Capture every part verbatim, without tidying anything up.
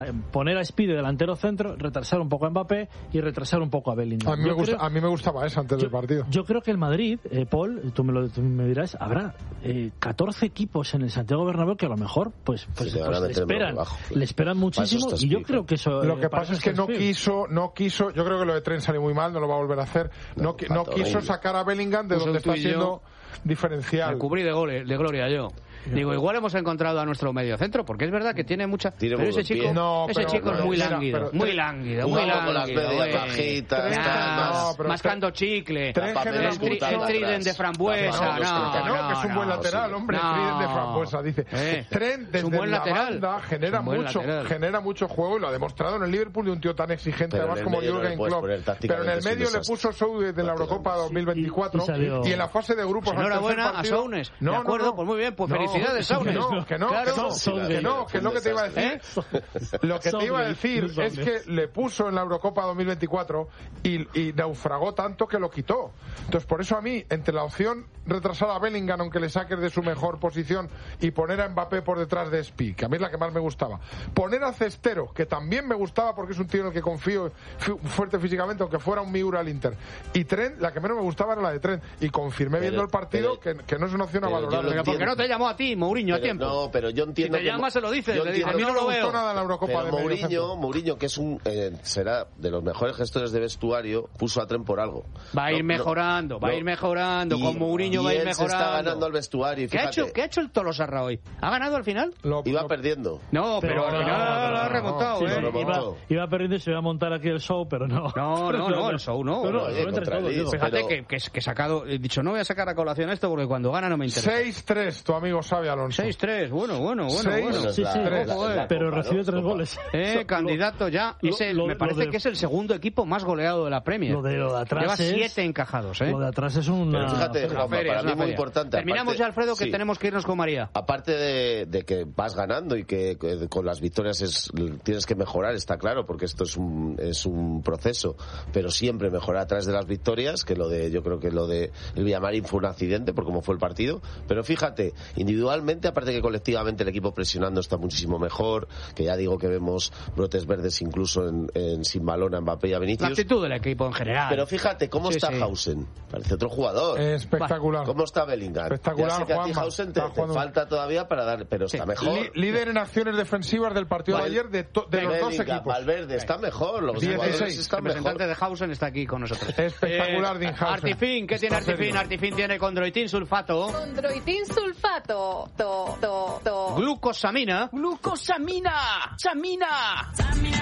poner a Speed de delantero centro, retrasar un poco a Mbappé y retrasar un poco a Bellingham. A mí, me, gusta, creo, a mí me gustaba eso antes yo, del partido. Yo creo que el Madrid, eh, Paul, tú me, lo, tú me dirás, habrá eh, catorce equipos en el Santiago Bernabéu que a lo mejor pues, pues, sí, pues le esperan, bajo, claro. le esperan muchísimo y yo creo que eso... Lo que eh, pasa es que no quiso, no quiso, yo creo que lo de Trent salió muy mal, no lo va a volver a hacer, no, no, no quiso horrible. sacar a Bellingham de Puso donde está siendo diferencial. Me cubrí de, gole, de gloria yo. Digo, igual hemos encontrado a nuestro mediocentro, porque es verdad que tiene mucha... Tiene pero ese chico, no, ese pero, chico pero, es muy mira, lánguido, pero, muy lánguido, muy lánguido. Con las bajitas, no, mascando chicle, el trident de frambuesa, no, que no, que es un buen lateral, hombre, el trident de frambuesa, dice. Trent desde la banda genera mucho, genera mucho juego y lo ha demostrado en el Liverpool de un tío tan exigente, además como Jürgen Klopp. Pero en el medio le puso Sou desde la Eurocopa dos mil veinticuatro y en la fase de grupos... Enhorabuena a Sounes, de acuerdo, pues muy bien, pues felicidades Sounes. No, que no, claro. que, no que no, que es lo que te iba a decir. ¿Eh? Lo que te iba a decir es que le puso en la Eurocopa dos mil veinticuatro y, y naufragó tanto que lo quitó. Entonces, por eso a mí, entre la opción retrasar a Bellingham, aunque le saques de su mejor posición, y poner a Mbappé por detrás de Speed, que a mí es la que más me gustaba. Poner a Cestero, que también me gustaba porque es un tío en el que confío, fuerte físicamente, aunque fuera un Miura al Inter. Y Trent, la que menos me gustaba era la de Trent. Y confirmé pero, viendo el partido pero, que, que no es una opción a valorar. Porque no te llamó a ti, Mourinho, a tiempo. No, pero yo entiendo... Si te llama, se lo dices. Yo a mí no, no lo veo. Nada en la Eurocopa de Mourinho, Mourinho, que es un eh, será de los mejores gestores de vestuario, puso a Trent por algo. Va a ir no, mejorando, no, va a ir mejorando. Y, con Mourinho va a ir mejorando. Se está ganando el vestuario. Y ¿Qué, ha hecho, ¿Qué ha hecho el Tolosarra hoy? ¿Ha ganado al final? Lo, Iba lo, perdiendo. No, pero, pero al final no, no, lo ha remontado. Sí, ¿eh? sí, iba, iba perdiendo y se iba a montar aquí el show, pero no. No, no, no, el show no. no, no, no Oye, fíjate pero... que, que, que he sacado, he dicho, no voy a sacar a colación esto porque cuando gana no me interesa. seis tres, tu amigo Xavi Alonso. seis tres, bueno, bueno, bueno. seis, bueno. Sí, sí, la, la, ojo, la, pero Copa, recibe ¿no? tres Copa. goles. Eh, lo, candidato ya. Lo, es el, lo, me parece de, que es el segundo equipo más goleado de la Premier. Lo de, lo de atrás Lleva es, siete encajados, ¿eh? Lo de atrás es una... Pero fíjate, Juanma, feria, para mí muy importante. Terminamos aparte, ya, Alfredo, que sí. tenemos que irnos con María. Aparte de, de que vas ganando y que, que con las victorias es, tienes que mejorar, está claro, porque esto es un, es un proceso, pero siempre mejorar a través de las victorias, que lo de, yo creo que lo de el Villamarín fue un accidente por cómo fue el partido, pero fíjate, individualmente, aparte que colectivamente el equipo presionando está muchísimo mejor, que ya digo que vemos brotes verdes incluso en, en sin balón a Mbappé y a Vinicius. La actitud del equipo en general. Pero fíjate, ¿cómo sí, está sí. Hausen? Parece otro jugador. Espectacular. ¿Cómo está Bellingham? Espectacular, ya sé que a ti Juanma, Hausen te, te falta todavía para dar, pero sí. está mejor. Lí, líder en acciones defensivas del partido Val, de ayer de, to, de Bellingham, los dos equipos. Valverde está mejor. Los dieciséis. Está el representante de Hausen está aquí con nosotros. Espectacular, eh, Dinhausen. Artifin, ¿qué tiene Artifin? Artifin tiene condroitin sulfato. Condroitin sulfato. To, to, to. Glucosamina. Glucosamina. Samina.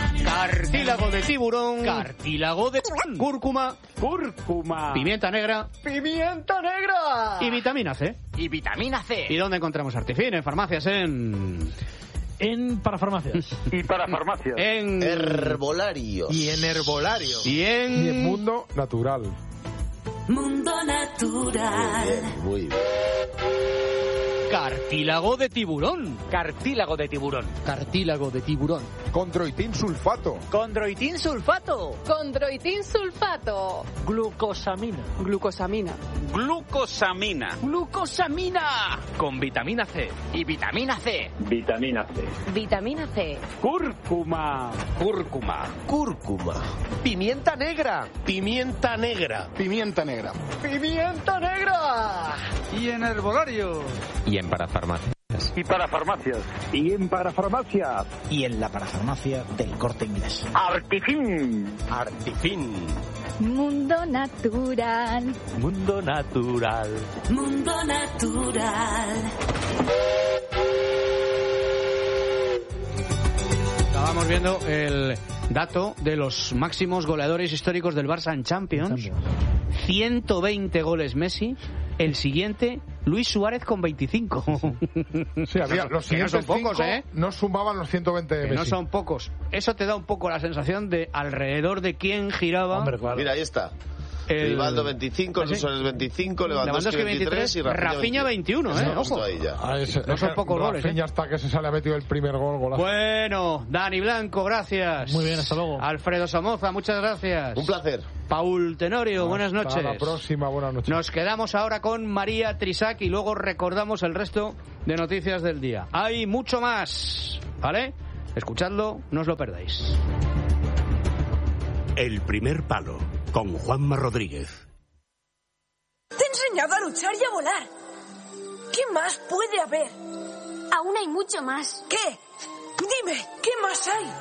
Cartílago de tiburón. Cartílago de cúrcuma. Cúrcuma. Pimienta negra. Pimienta negra. Y vitamina C. Y vitamina C. ¿Y dónde encontramos Artifin? En farmacias, en... En parafarmacias. Y parafarmacias. En herbolarios. Y en herbolarios. Y en... Y en Mundo Natural. Mundo Natural. Muy bien, muy bien. Cartílago de tiburón. Cartílago de tiburón. Cartílago de tiburón. Condroitin sulfato. Condroitin sulfato. Condroitin sulfato. Glucosamina. Glucosamina. Glucosamina. Glucosamina. Con vitamina C. Y vitamina C. Vitamina C. Vitamina C. Cúrcuma. Cúrcuma. Cúrcuma. Pimienta negra. Pimienta negra. Pimienta negra. Pimienta negra. Y en herbolario. Y en parafarmacias. Y parafarmacias. Y en parafarmacias. Y en la parafarmacia del Corte Inglés. Artifin. Artifin. Mundo Natural. Mundo Natural. Mundo Natural. Estábamos viendo el dato de los máximos goleadores históricos del Barça en Champions. ciento veinte goles Messi. El siguiente, Luis Suárez con veinticinco. Sí, había los siguientes no son pocos, cinco ¿eh? No sumaban los ciento veinte de que Messi. No son pocos. Eso te da un poco la sensación de alrededor de quién giraba. Hombre, claro. Mira, ahí está. El... Rivaldo veinticinco, Luis Suárez veinticinco, Lewandowski veintitrés y Rafinha veintiuno, ¿eh? Ojo. Ahí ya. Ah, es, no son pocos goles, ¿eh? Rafinha hasta que se sale ha metido el primer gol. Golazo. Bueno, Dani Blanco, gracias. Muy bien, hasta luego. Alfredo Somoza, muchas gracias. Un placer. Paul Tenorio, hasta buenas noches. Hasta la próxima, buenas noches. Nos quedamos ahora con María Trisac y luego recordamos el resto de noticias del día. Hay mucho más, ¿vale? Escuchadlo, no os lo perdáis. El primer palo, con Juanma Rodríguez. Te he enseñado a luchar y a volar. ¿Qué más puede haber? Aún hay mucho más. ¿Qué? Dime, ¿qué más hay?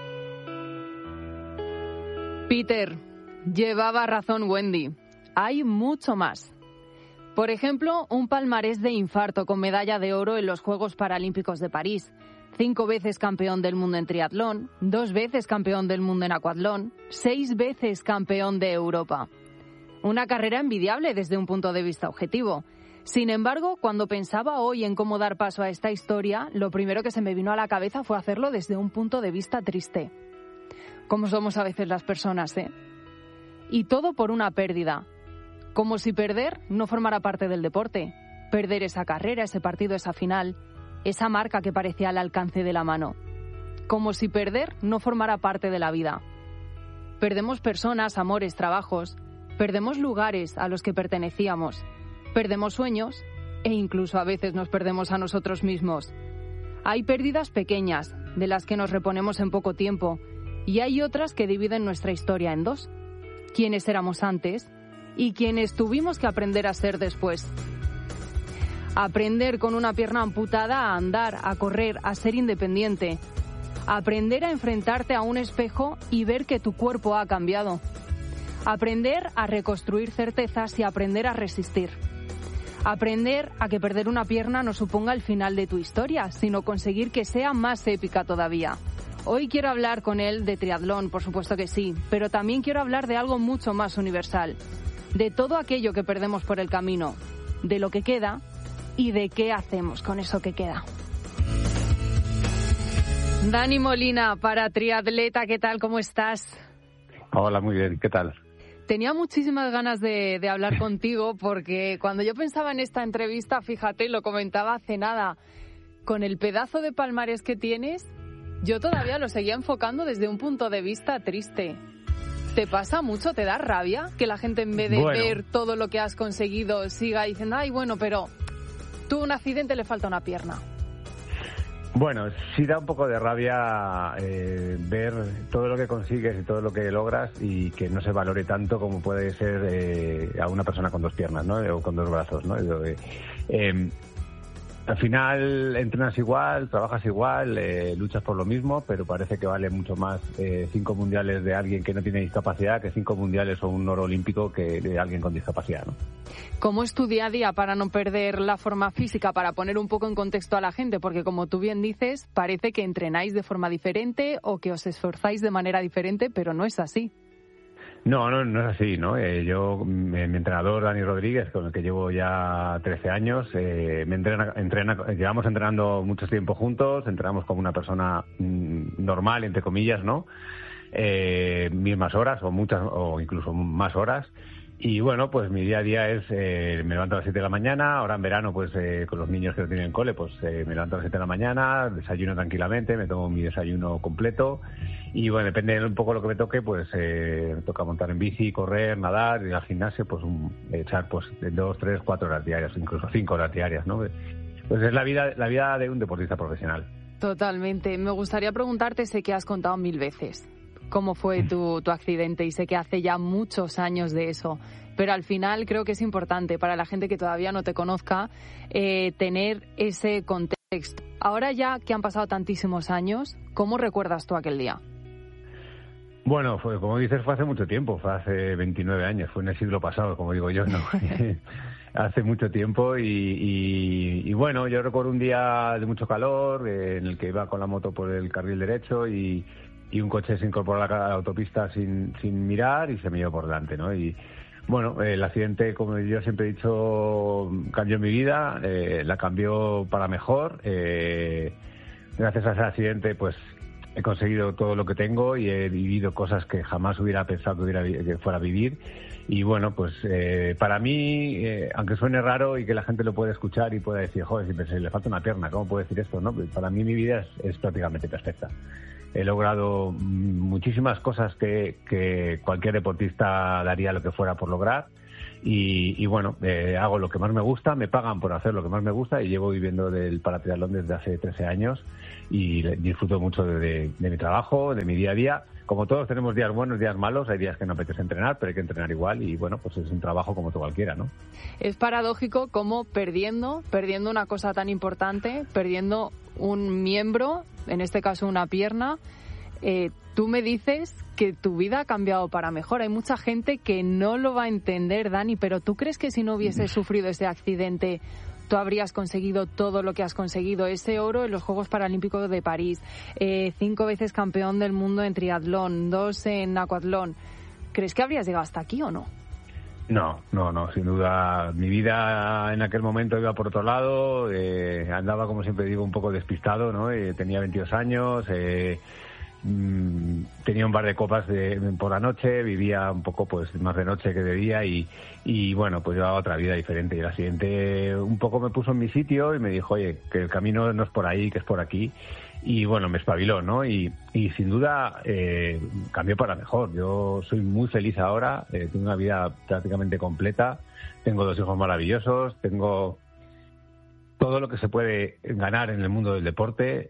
Peter, llevaba razón Wendy. Hay mucho más. Por ejemplo, un palmarés de infarto con medalla de oro en los Juegos Paralímpicos de París. Cinco veces campeón del mundo en triatlón, dos veces campeón del mundo en acuatlón, seis veces campeón de Europa. Una carrera envidiable desde un punto de vista objetivo. Sin embargo, cuando pensaba hoy en cómo dar paso a esta historia, lo primero que se me vino a la cabeza fue hacerlo desde un punto de vista triste. Como somos a veces las personas, ¿eh? Y todo por una pérdida. Como si perder no formara parte del deporte. Perder esa carrera, ese partido, esa final, esa marca que parecía al alcance de la mano. Como si perder no formara parte de la vida. Perdemos personas, amores, trabajos. Perdemos lugares a los que pertenecíamos. Perdemos sueños e incluso a veces nos perdemos a nosotros mismos. Hay pérdidas pequeñas, de las que nos reponemos en poco tiempo, y hay otras que dividen nuestra historia en dos. Quienes éramos antes y quienes tuvimos que aprender a ser después. Aprender con una pierna amputada a andar, a correr, a ser independiente. Aprender a enfrentarte a un espejo y ver que tu cuerpo ha cambiado. Aprender a reconstruir certezas y aprender a resistir. Aprender a que perder una pierna no suponga el final de tu historia, sino conseguir que sea más épica todavía. Hoy quiero hablar con él de triatlón, por supuesto que sí, pero también quiero hablar de algo mucho más universal. De todo aquello que perdemos por el camino, de lo que queda y de qué hacemos con eso que queda. Dani Molina, para Triatleta, ¿qué tal? ¿Cómo estás? Hola, muy bien, ¿qué tal? Tenía muchísimas ganas de, de hablar contigo porque cuando yo pensaba en esta entrevista, fíjate, lo comentaba hace nada, con el pedazo de palmarés que tienes, yo todavía lo seguía enfocando desde un punto de vista triste. ¿Te pasa mucho? ¿Te da rabia que la gente en vez de bueno. ver todo lo que has conseguido siga diciendo, ay, bueno, pero tuvo un accidente, le falta una pierna? Bueno, sí da un poco de rabia eh, ver todo lo que consigues y todo lo que logras y que no se valore tanto como puede ser eh, a una persona con dos piernas, ¿no? O con dos brazos, ¿no? Eh, eh, al final entrenas igual, trabajas igual, eh, luchas por lo mismo, pero parece que vale mucho más eh, cinco mundiales de alguien que no tiene discapacidad que cinco mundiales o un oro olímpico que de alguien con discapacidad, ¿no? ¿Cómo es tu día a día para no perder la forma física, para poner un poco en contexto a la gente? Porque como tú bien dices, parece que entrenáis de forma diferente o que os esforzáis de manera diferente, pero no es así. No, no, no es así, ¿no? Eh, yo, mi, mi entrenador, Dani Rodríguez, con el que llevo ya trece años, eh, me entrena, entrena, llevamos entrenando mucho tiempo juntos, entrenamos como una persona mm, normal, entre comillas, ¿no? Eh, mismas horas o muchas, o incluso más horas. Y bueno, pues mi día a día es, eh, me levanto a las siete de la mañana, ahora en verano pues eh, con los niños que no tienen cole, pues eh, me levanto a las siete de la mañana, desayuno tranquilamente, me tomo mi desayuno completo y bueno, depende un poco de lo que me toque, pues eh, me toca montar en bici, correr, nadar, ir al gimnasio, pues un, echar pues dos, tres, cuatro horas diarias, incluso cinco horas diarias, ¿no? Pues es la vida, la vida de un deportista profesional. Totalmente. Me gustaría preguntarte, sé que has contado mil veces cómo fue tu, tu accidente y sé que hace ya muchos años de eso, pero al final creo que es importante para la gente que todavía no te conozca eh, tener ese contexto. Ahora ya que han pasado tantísimos años, ¿cómo recuerdas tú aquel día? Bueno, fue, como dices, fue hace mucho tiempo, fue hace veintinueve años, fue en el siglo pasado, como digo yo, ¿no? Hace mucho tiempo y, y, y bueno, yo recuerdo un día de mucho calor eh, en el que iba con la moto por el carril derecho y y un coche se incorporó a la autopista sin, sin mirar y se me llevó por delante, ¿no? Y bueno, el accidente, como yo siempre he dicho, cambió mi vida, eh, la cambió para mejor. Eh, gracias a ese accidente, pues he conseguido todo lo que tengo y he vivido cosas que jamás hubiera pensado que, hubiera, que fuera a vivir. Y bueno, pues eh, para mí, eh, aunque suene raro y que la gente lo pueda escuchar y pueda decir, joder, si le falta una pierna, ¿cómo puedo decir esto? No, para mí mi vida es, es prácticamente perfecta. He logrado muchísimas cosas que, que cualquier deportista daría lo que fuera por lograr Y, y bueno, eh, hago lo que más me gusta, me pagan por hacer lo que más me gusta y llevo viviendo del paratriatlón desde hace trece años y disfruto mucho de, de, de mi trabajo, de mi día a día. Como todos tenemos días buenos, días malos, hay días que no apetece entrenar, pero hay que entrenar igual y bueno, pues es un trabajo como todo cualquiera, ¿no? Es paradójico cómo perdiendo, perdiendo una cosa tan importante, perdiendo un miembro, en este caso una pierna, eh, tú me dices que tu vida ha cambiado para mejor. Hay mucha gente que no lo va a entender, Dani, pero ¿tú crees que si no hubieses sufrido ese accidente, tú habrías conseguido todo lo que has conseguido? Ese oro en los Juegos Paralímpicos de París, eh, cinco veces campeón del mundo en triatlón, dos en acuatlón. ¿Crees que habrías llegado hasta aquí o no? No, no, no, sin duda. Mi vida en aquel momento iba por otro lado, eh, andaba, como siempre digo, un poco despistado, ¿no? Eh, tenía veintidós años, eh, mmm, tenía un par de copas de, por la noche, vivía un poco pues más de noche que de día y, y bueno, pues llevaba otra vida diferente. Y el accidente un poco me puso en mi sitio y me dijo, oye, que el camino no es por ahí, que es por aquí. Y bueno, me espabiló, ¿no? Y, y sin duda eh, cambió para mejor. Yo soy muy feliz ahora, eh, tengo una vida prácticamente completa, tengo dos hijos maravillosos, tengo todo lo que se puede ganar en el mundo del deporte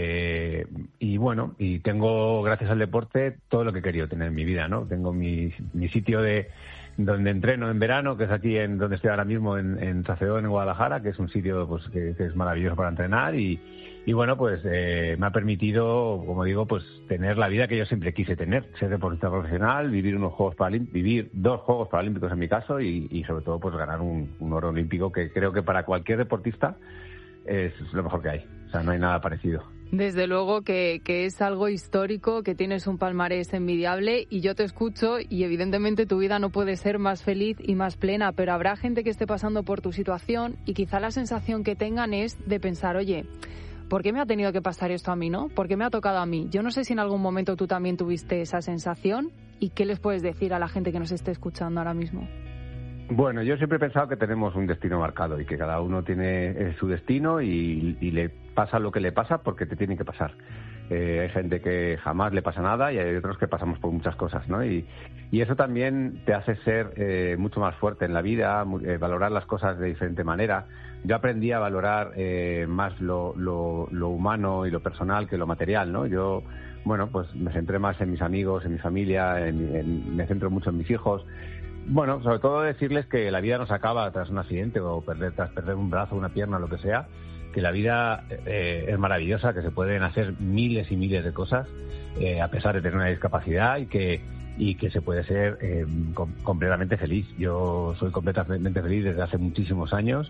eh, y bueno, y tengo, gracias al deporte, todo lo que he querido tener en mi vida, ¿no? Tengo mi, mi sitio de donde entreno en verano, que es aquí en donde estoy ahora mismo, en, en Sacedón, en Guadalajara, que es un sitio pues que, que es maravilloso para entrenar y, y bueno, pues eh, me ha permitido, como digo, pues tener la vida que yo siempre quise tener, ser deportista profesional, vivir unos Juegos Paralímpicos, vivir dos Juegos Paralímpicos en mi caso y, y sobre todo pues ganar un, un oro olímpico que creo que para cualquier deportista es lo mejor que hay, o sea, no hay nada parecido. Desde luego que, que es algo histórico, que tienes un palmarés envidiable y yo te escucho y evidentemente tu vida no puede ser más feliz y más plena, pero habrá gente que esté pasando por tu situación y quizá la sensación que tengan es de pensar, oye, ¿por qué me ha tenido que pasar esto a mí, no? ¿Por qué me ha tocado a mí? Yo no sé si en algún momento tú también tuviste esa sensación y qué les puedes decir a la gente que nos esté escuchando ahora mismo. Bueno, yo siempre he pensado que tenemos un destino marcado y que cada uno tiene eh, su destino y, y le pasa lo que le pasa porque te tiene que pasar. Eh, hay gente que jamás le pasa nada y hay otros que pasamos por muchas cosas, ¿no? Y, y eso también te hace ser eh, mucho más fuerte en la vida, eh, valorar las cosas de diferente manera. Yo aprendí a valorar eh, más lo, lo, lo humano y lo personal que lo material, ¿no? Yo, bueno, pues me centré más en mis amigos, en mi familia, en, en, me centro mucho en mis hijos. Bueno, sobre todo decirles que la vida no se acaba tras un accidente o perder, tras perder un brazo, una pierna, lo que sea, que la vida eh, es maravillosa, que se pueden hacer miles y miles de cosas eh, a pesar de tener una discapacidad y que y que se puede ser eh, com- completamente feliz. Yo soy completamente feliz desde hace muchísimos años.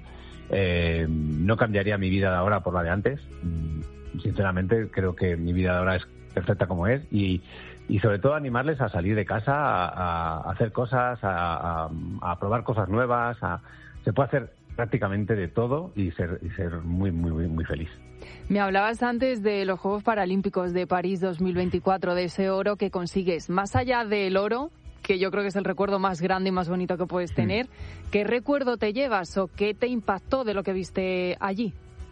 Eh, no cambiaría mi vida de ahora por la de antes. Sinceramente, creo que mi vida de ahora es perfecta como es y Y sobre todo animarles a salir de casa, a, a hacer cosas, a, a, a probar cosas nuevas. A, se puede hacer prácticamente de todo y ser, y ser muy, muy, muy, muy feliz. Me hablabas antes de los Juegos Paralímpicos de París dos mil veinticuatro, de ese oro que consigues. Más allá del oro, que yo creo que es el recuerdo más grande y más bonito que puedes tener, ¿qué recuerdo te llevas o qué te impactó de lo que viste allí?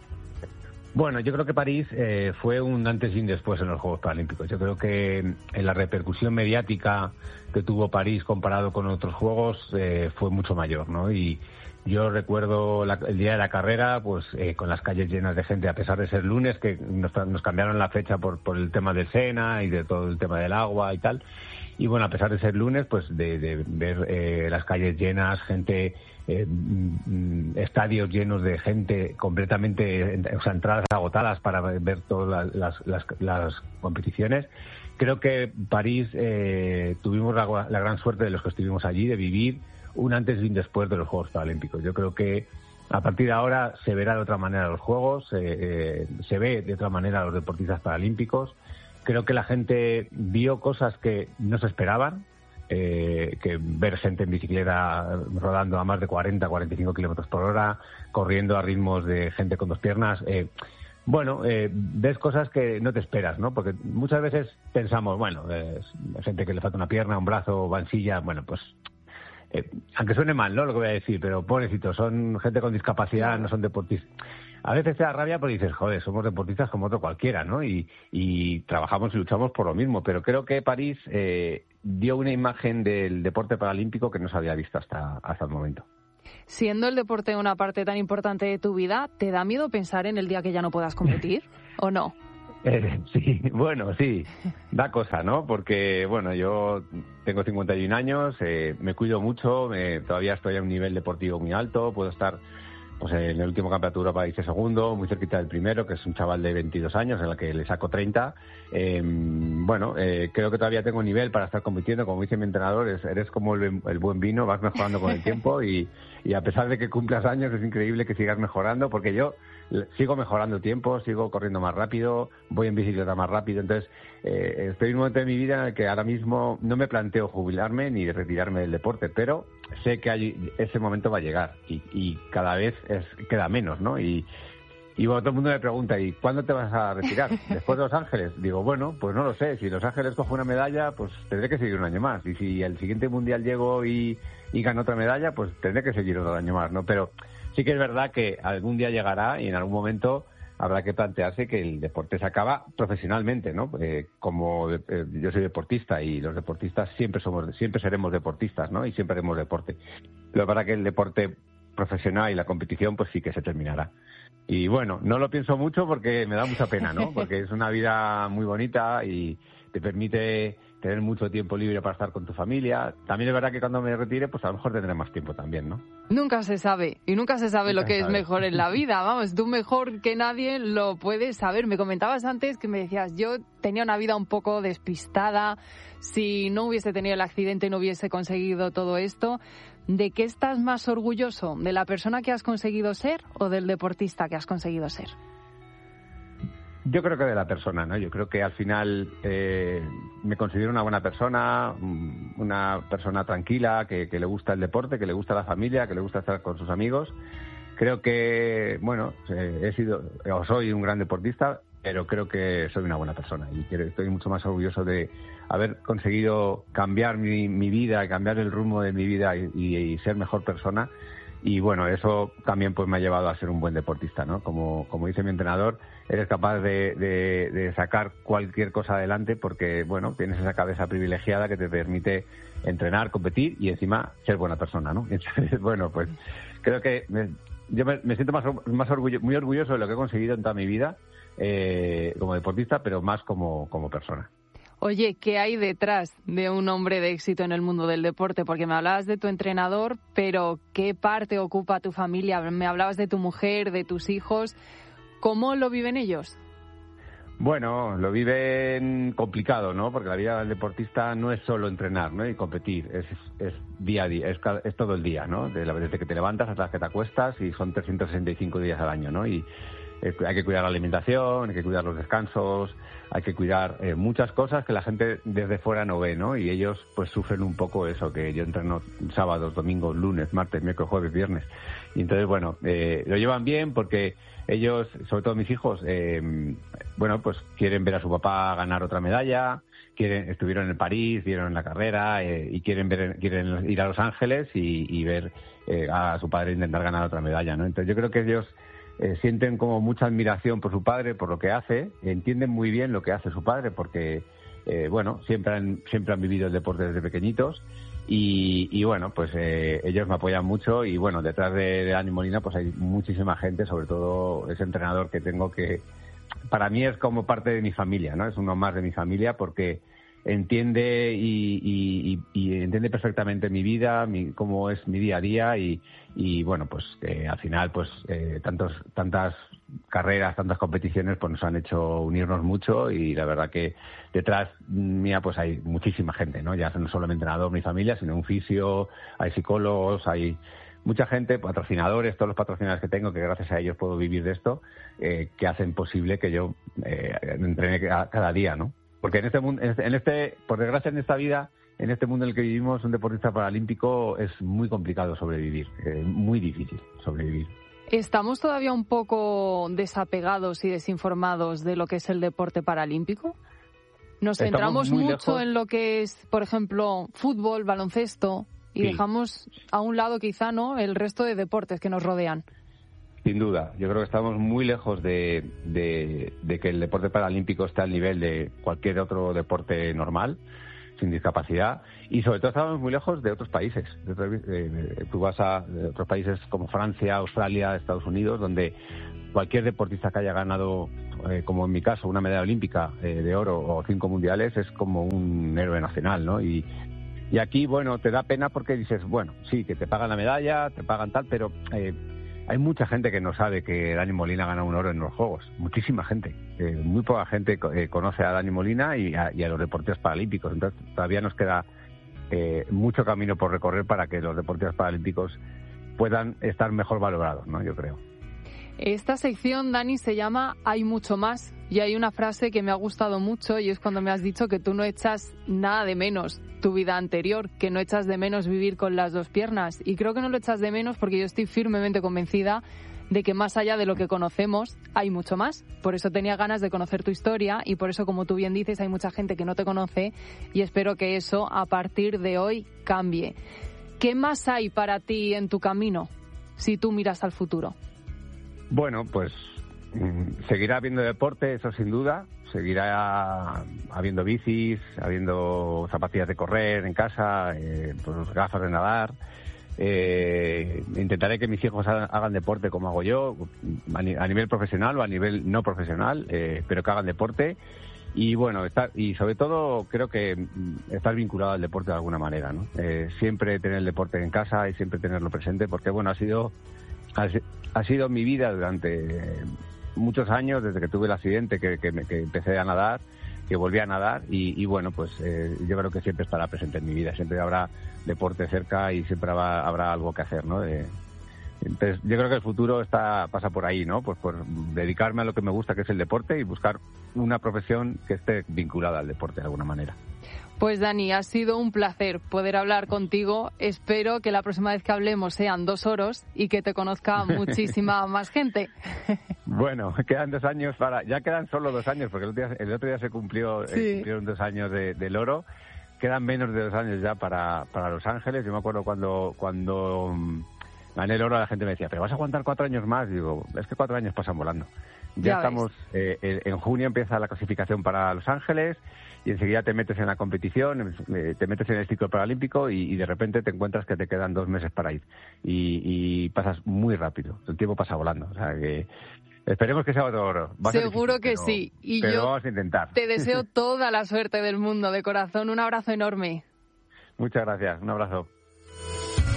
Bueno, yo creo que París eh, fue un antes y un después en los Juegos Paralímpicos. Yo creo que en la repercusión mediática que tuvo París comparado con otros Juegos eh, fue mucho mayor, ¿no? Y yo recuerdo la, el día de la carrera, pues eh, con las calles llenas de gente, a pesar de ser lunes, que nos, nos cambiaron la fecha por, por el tema del Sena y de todo el tema del agua y tal. Y bueno, a pesar de ser lunes, pues de, de ver eh, las calles llenas, gente... Eh, estadios llenos de gente completamente, o sea, entradas agotadas para ver todas las, las, las competiciones. Creo que París eh, tuvimos la, la gran suerte de los que estuvimos allí de vivir un antes y un después de los Juegos Paralímpicos. Yo creo que a partir de ahora se verá de otra manera los Juegos, eh, eh, se ve de otra manera a los deportistas paralímpicos. Creo que la gente vio cosas que no se esperaban. Eh, que ver gente en bicicleta rodando a más de cuarenta, cuarenta y cinco kilómetros por hora, corriendo a ritmos de gente con dos piernas. Eh, bueno, eh, ves cosas que no te esperas, ¿no? Porque muchas veces pensamos, bueno, eh, gente que le falta una pierna, un brazo, va en silla, bueno, pues... Eh, aunque suene mal, ¿no? Lo que voy a decir, pero pobrecitos, son gente con discapacidad, no son deportistas. a veces te da rabia porque dices, joder, somos deportistas como otro cualquiera, ¿no? Y, y trabajamos y luchamos por lo mismo. Pero creo que París eh, dio una imagen del deporte paralímpico que no se había visto hasta, hasta el momento. Siendo el deporte una parte tan importante de tu vida, ¿te da miedo pensar en el día que ya no puedas competir o no? Eh, sí, bueno, sí, da cosa, ¿no? Porque, bueno, yo tengo cincuenta y un años, eh, me cuido mucho, me, todavía estoy a un nivel deportivo muy alto, puedo estar pues en el último campeonato de Europa hice segundo, muy cerquita del primero, que es un chaval de veintidós años, en el que le saco treinta. Eh, bueno, eh, creo que todavía tengo nivel para estar compitiendo. Como dice mi entrenador, es, eres como el, el buen vino, vas mejorando con el tiempo y, y a pesar de que cumplas años, es increíble que sigas mejorando, porque yo sigo mejorando tiempo, sigo corriendo más rápido, voy en bicicleta más rápido. Entonces, eh, estoy en un momento de mi vida en el que ahora mismo no me planteo jubilarme ni retirarme del deporte, pero sé que hay, ese momento va a llegar y, y cada vez es, queda menos, ¿no? Y, y bueno, todo el mundo me pregunta, ¿y cuándo te vas a retirar? ¿Después de Los Ángeles? Digo, bueno, pues no lo sé. Si Los Ángeles cojo una medalla, pues tendré que seguir un año más. Y si el siguiente mundial llego y, y gano otra medalla, pues tendré que seguir otro año más, ¿no? Pero sí que es verdad que algún día llegará y en algún momento habrá que plantearse que el deporte se acaba profesionalmente, ¿no? Eh, como eh, yo soy deportista y los deportistas siempre somos, siempre seremos deportistas, ¿no? Y siempre haremos deporte. Lo para que el deporte profesional y la competición, pues sí que se terminará. Y bueno, no lo pienso mucho porque me da mucha pena, ¿no? Porque es una vida muy bonita y te permite tener mucho tiempo libre para estar con tu familia. También es verdad que cuando me retire, pues a lo mejor tendré más tiempo también, ¿no? Nunca se sabe, y nunca se sabe nunca lo que es mejor en la vida. Vamos, tú mejor que nadie lo puedes saber. Me comentabas antes que me decías, yo tenía una vida un poco despistada, si no hubiese tenido el accidente no hubiese conseguido todo esto. ¿De qué estás más orgulloso? ¿De la persona que has conseguido ser o del deportista que has conseguido ser? Yo creo que de la persona, ¿no? Yo creo que al final eh, me considero una buena persona, una persona tranquila, que, que le gusta el deporte, que le gusta la familia, que le gusta estar con sus amigos. Creo que, bueno, he sido o soy un gran deportista, pero creo que soy una buena persona y que estoy mucho más orgulloso de haber conseguido cambiar mi, mi vida, cambiar el rumbo de mi vida y, y, y ser mejor persona. Y bueno, eso también pues me ha llevado a ser un buen deportista, ¿no? Como, como dice mi entrenador, eres capaz de, de, de sacar cualquier cosa adelante porque, bueno, tienes esa cabeza privilegiada que te permite entrenar, competir y encima ser buena persona, ¿no? Entonces, bueno, pues creo que me, yo me, me siento más, más orgullo, muy orgulloso de lo que he conseguido en toda mi vida eh, como deportista, pero más como, como persona. Oye, ¿qué hay detrás de un hombre de éxito en el mundo del deporte? Porque me hablabas de tu entrenador, pero ¿qué parte ocupa tu familia? Me hablabas de tu mujer, de tus hijos. ¿Cómo lo viven ellos? Bueno, lo viven complicado, ¿no? Porque la vida del deportista no es solo entrenar, ¿no? Y competir, es, es día a día, es, es todo el día, ¿no? Desde que te levantas hasta que te acuestas y son trescientos sesenta y cinco días al año, ¿no? Y hay que cuidar la alimentación, hay que cuidar los descansos, hay que cuidar eh, muchas cosas que la gente desde fuera no ve, ¿no? Y ellos pues sufren un poco eso, que yo entreno sábados, domingos, lunes, martes, miércoles, jueves, viernes. Y entonces, bueno, eh, lo llevan bien porque ellos, sobre todo mis hijos, eh, bueno, pues quieren ver a su papá ganar otra medalla, quieren, estuvieron en París, vieron la carrera eh, y quieren ver, quieren ir a Los Ángeles y, y ver eh, a su padre intentar ganar otra medalla, ¿no? Entonces yo creo que ellos Eh, sienten como mucha admiración por su padre, por lo que hace, entienden muy bien lo que hace su padre porque, eh, bueno, siempre han, siempre han vivido el deporte desde pequeñitos y, y bueno, pues eh, ellos me apoyan mucho y bueno, detrás de, de Dani Molina pues hay muchísima gente, sobre todo ese entrenador que tengo que para mí es como parte de mi familia, ¿no? Es uno más de mi familia porque entiende y, y, y entiende perfectamente mi vida, mi, cómo es mi día a día y, y bueno, pues eh, al final pues eh, tantos tantas carreras, tantas competiciones pues nos han hecho unirnos mucho y la verdad que detrás mía pues hay muchísima gente, ¿no? Ya no solo mi entrenador, mi familia, sino un fisio, hay psicólogos, hay mucha gente, patrocinadores, todos los patrocinadores que tengo, que gracias a ellos puedo vivir de esto, eh, que hacen posible que yo eh, entrene cada día, ¿no? Porque en este mundo, en este, por desgracia en esta vida, en este mundo en el que vivimos, un deportista paralímpico es muy complicado sobrevivir, eh, muy difícil sobrevivir. ¿Estamos todavía un poco desapegados y desinformados de lo que es el deporte paralímpico? Nos centramos mucho lejos. En lo que es, por ejemplo, fútbol, baloncesto, y sí. Dejamos a un lado quizá, ¿no?, el resto de deportes que nos rodean. Sin duda, yo creo que estamos muy lejos de, de, de que el deporte paralímpico esté al nivel de cualquier otro deporte normal, sin discapacidad, y sobre todo estamos muy lejos de otros países. De otros, eh, tú vas a de otros países como Francia, Australia, Estados Unidos, donde cualquier deportista que haya ganado, eh, como en mi caso, una medalla olímpica eh, de oro o cinco mundiales, es como un héroe nacional, ¿no? Y, y aquí, bueno, te da pena porque dices, bueno, sí, que te pagan la medalla, te pagan tal, pero... Eh, hay mucha gente que no sabe que Dani Molina gana un oro en los Juegos. Muchísima gente. Eh, muy poca gente eh, conoce a Dani Molina y a, y a los deportistas paralímpicos. Entonces, todavía nos queda eh, mucho camino por recorrer para que los deportistas paralímpicos puedan estar mejor valorados, ¿no? Yo creo. Esta sección, Dani, se llama Hay mucho más. Y hay una frase que me ha gustado mucho y es cuando me has dicho que tú no echas nada de menos tu vida anterior, que no echas de menos vivir con las dos piernas. Y creo que no lo echas de menos porque yo estoy firmemente convencida de que más allá de lo que conocemos hay mucho más. Por eso tenía ganas de conocer tu historia y por eso, como tú bien dices, hay mucha gente que no te conoce y espero que eso a partir de hoy cambie. ¿Qué más hay para ti en tu camino si tú miras al futuro? Bueno, pues seguirá habiendo deporte, eso sin duda. Seguirá habiendo bicis, habiendo zapatillas de correr en casa, eh, pues gafas de nadar. Eh, intentaré que mis hijos hagan deporte como hago yo, a, ni, a nivel profesional o a nivel no profesional, eh, pero que hagan deporte. Y bueno, estar, y sobre todo creo que estar vinculado al deporte de alguna manera, ¿no? Eh, siempre tener el deporte en casa y siempre tenerlo presente, porque bueno, ha sido ha, ha sido mi vida durante muchos años, desde que tuve el accidente, que, que, que empecé a nadar, que volví a nadar y, y bueno, pues eh, yo creo que siempre estará presente en mi vida, siempre habrá deporte cerca y siempre habrá, habrá algo que hacer, ¿no? Eh, entonces yo creo que el futuro está pasa por ahí, ¿no? Pues por dedicarme a lo que me gusta, que es el deporte, y buscar una profesión que esté vinculada al deporte de alguna manera. Pues Dani, ha sido un placer poder hablar contigo. Espero que la próxima vez que hablemos sean dos oros y que te conozca muchísima más gente. Bueno, quedan dos años para... Ya quedan solo dos años, porque el otro día, el otro día se cumplió, sí. eh, cumplieron dos años de, del oro. Quedan menos de dos años ya para, para Los Ángeles. Yo me acuerdo cuando... cuando um, gané el oro, la gente me decía, ¿pero vas a aguantar cuatro años más? Y digo, es que cuatro años pasan volando. Ya, ya estamos, eh, en junio empieza la clasificación para Los Ángeles y enseguida te metes en la competición, eh, te metes en el ciclo paralímpico y, y de repente te encuentras que te quedan dos meses para ir. Y, y pasas muy rápido, el tiempo pasa volando. O sea que esperemos que sea otro oro. Va Seguro difícil, que pero, sí. Y pero yo vamos a intentar. Te deseo toda la suerte del mundo, de corazón. Un abrazo enorme. Muchas gracias, un abrazo.